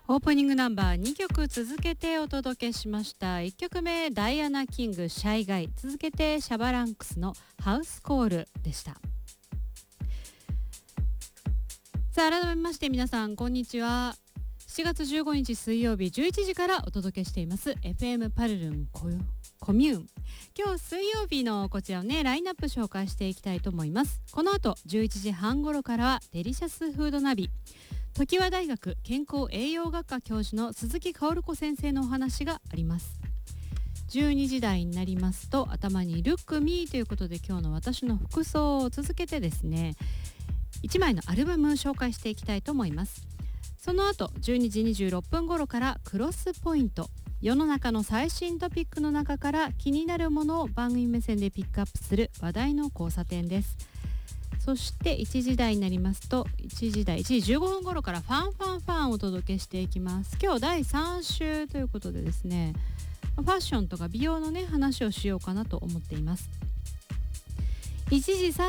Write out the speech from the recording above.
オープニングナンバー2曲続けてお届けしました。1曲目ダイアナ・キングシャイガイ、続けてシャバランクスのハウスコールでした。さあ改めまして皆さんこんにちは。7月15日水曜日11時からお届けしています FM パルルンコミューン。今日水曜日のこちらをねラインナップ紹介していきたいと思います。この後11時半頃からはデリシャスフードナビ、常盤大学健康栄養学科教授の鈴木薫子先生のお話があります。12時台になりますと頭にルックミーということで今日の私の服装を続けてですね1枚のアルバムを紹介していきたいと思います。その後12時26分頃からクロスポイント、世の中の最新トピックの中から気になるものを番組目線でピックアップする話題の交差点です。そして1時台になりますと1時15分頃からファンをお届けしていきます。今日第3週ということでですねファッションとか美容のね話をしようかなと思っています。1時